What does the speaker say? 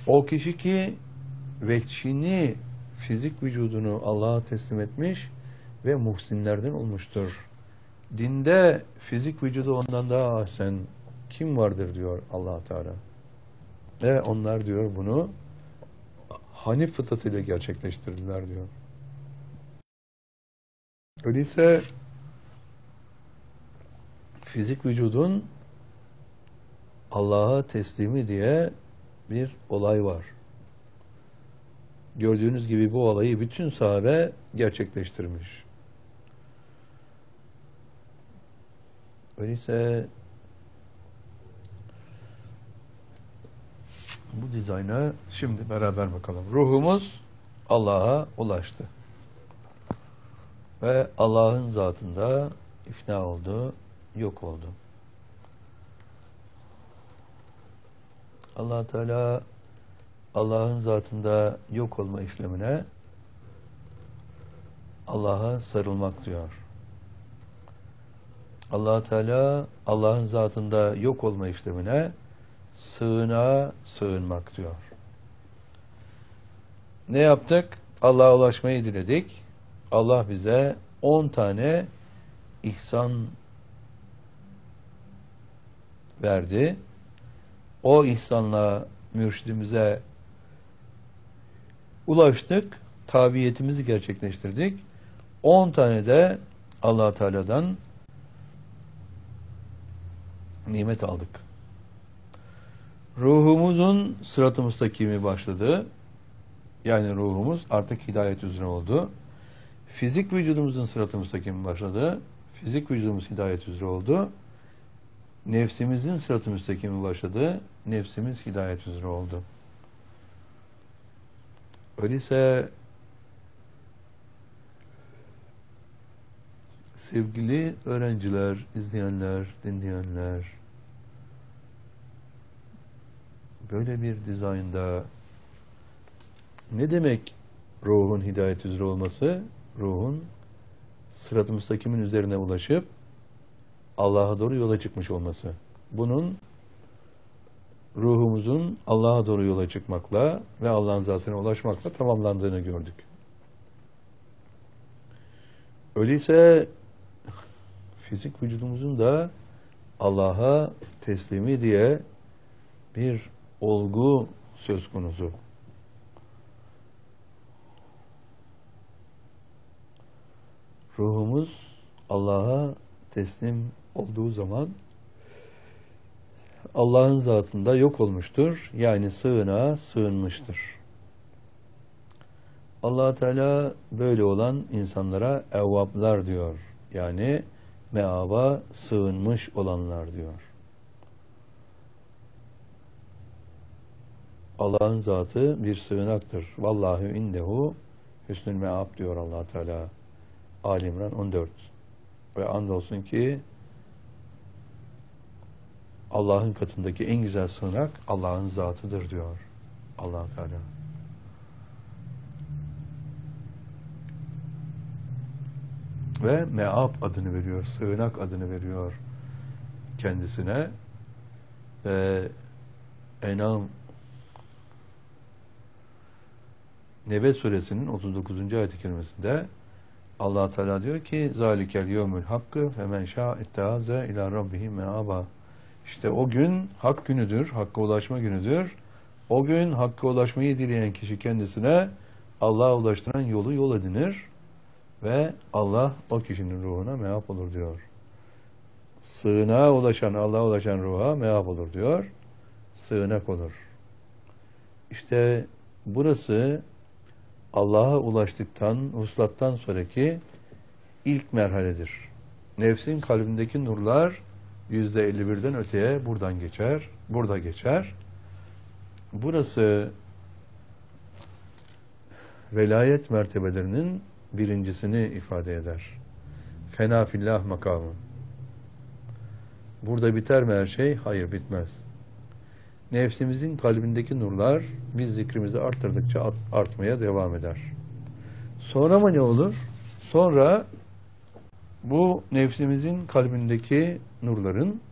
O kişi ki vehçini, fizik vücudunu Allah'a teslim etmiş ve muhsinlerden olmuştur. Dinde fizik vücudu ondan daha ahsen kim vardır diyor Allah Teala. Ve onlar diyor bunu Hanif fıtratıyla gerçekleştirdiler diyor. Öyleyse fizik vücudun Allah'a teslimi diye bir olay var. Gördüğünüz gibi bu olayı bütün sahabe gerçekleştirmiş. Öyleyse bu dizayna şimdi beraber bakalım. Ruhumuz Allah'a ulaştı. Ve Allah'ın zatında ifna oldu, yok oldu. Allah Teala Allah'ın zatında yok olma işlemine Allah'a sarılmak diyor. Allah Teala Allah'ın zatında yok olma işlemine sığınağa sığınmak diyor. Ne yaptık? Allah'a ulaşmayı diledik. Allah bize 10 tane ihsan verdi. O ihsanla mürşidimize ulaştık. Tabiyetimizi gerçekleştirdik. 10 tane de Allah Teala'dan nimet aldık. Ruhumuzun sırat-ı müstakimi başladı. Yani ruhumuz artık hidayet üzere oldu. Fizik vücudumuzun sırat-ı müstakimi başladı. Fizik vücudumuz hidayet üzere oldu. Nefsimizin sırat-ı müstakimi başladı. Nefsimiz hidayet üzere oldu. Öyleyse sevgili öğrenciler, izleyenler, dinleyenler, böyle bir dizaynda ne demek ruhun hidayet üzere olması? Ruhun sırat-ı müstakimin üzerine ulaşıp Allah'a doğru yola çıkmış olması. Bunun ruhumuzun Allah'a doğru yola çıkmakla ve Allah'ın zatına ulaşmakla tamamlandığını gördük. Öyleyse fizik vücudumuzun da Allah'a teslimi diye bir olgu söz konusu. Ruhumuz Allah'a teslim olduğu zaman Allah'ın zatında yok olmuştur. Yani sığınağa sığınmıştır. Allah Teala böyle olan insanlara evvablar diyor. Yani meaba sığınmış olanlar diyor. Allah'ın zatı bir sığınaktır. Vallahu indehu hüsnül meab diyor Allah Teala. Ali İmran 14. Ve andolsun ki Allah'ın katındaki en güzel sığınak Allah'ın zatıdır diyor Allah Teala. Ve meab adını veriyor, sığınak adını veriyor kendisine. Ve En'am Nebe suresinin 39. ayet-i kerimesinde Allah Teala diyor ki zalikel yevmül hakkı femen şâ ittehâze ilâ rabbihi meâba. İşte o gün hak günüdür, hakka ulaşma günüdür. O gün hakka ulaşmayı dileyen kişi kendisine Allah'a ulaştıran yolu yol edinir ve Allah o kişinin ruhuna meap olur diyor. Sığınağa ulaşan, Allah'a ulaşan ruha meap olur diyor. Sığınak olur. İşte burası Allah'a ulaştıktan, vuslattan sonraki ilk merhaledir. Nefsin kalbindeki nurlar %51'den öteye buradan geçer, burada geçer. Burası velayet mertebelerinin birincisini ifade eder. Fena fillah makamı. Burada biter mi her şey? Hayır, bitmez. Nefsimizin kalbindeki nurlar biz zikrimizi arttırdıkça artmaya devam eder. Sonra mı ne olur? Sonra bu nefsimizin kalbindeki nurların